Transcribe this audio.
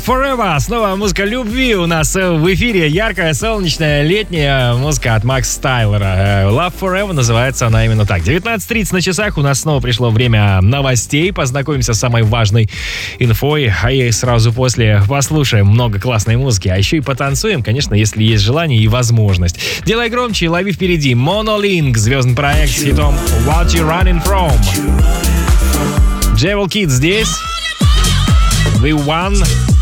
Forever. Снова музыка любви у нас в эфире. Яркая, солнечная, летняя музыка от Макса Тайлера. Love Forever называется она именно так. 19:30 на часах. У нас снова пришло время новостей. Познакомимся с самой важной инфой. А и сразу после послушаем много классной музыки. А еще и потанцуем, конечно, если есть желание и возможность. Делай громче и лови впереди. Monolink, звездный проект с хитом What You Running From. Jewel Kids здесь. The One.